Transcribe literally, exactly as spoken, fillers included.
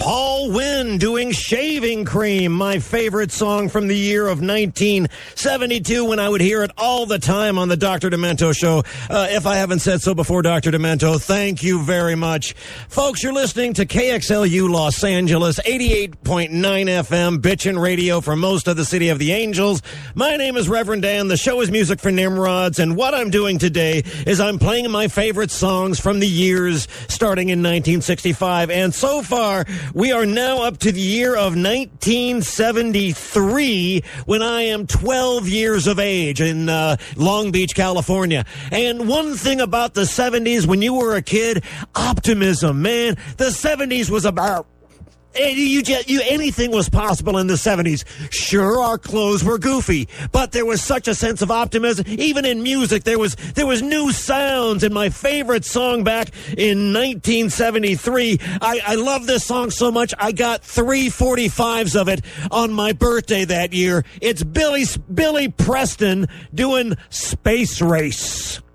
Paul Wynn doing Shaving Cream, my favorite song from the year of nineteen seventy-two when I would hear it all the time on the Doctor Demento show. Uh, if I haven't said so before, Doctor Demento, thank you very much. Folks, you're listening to K X L U Los Angeles, eighty-eight point nine F M, bitchin' radio for most of the City of the Angels. My name is Reverend Dan. The show is Music for Nimrods, and what I'm doing today is I'm playing my favorite songs from the years starting in nineteen sixty-five, and so far, we are now up to the year of nineteen seventy-three when I am twelve years of age in uh, Long Beach, California. And one thing about the seventies, when you were a kid, optimism, man. The seventies was about... You, you, anything was possible in the seventies. Sure, our clothes were goofy, but there was such a sense of optimism. Even in music, there was there was new sounds. And my favorite song back in nineteen seventy-three, I, I love this song so much, I got three forty-fives of it on my birthday that year. It's Billy, Billy Preston doing Space Race.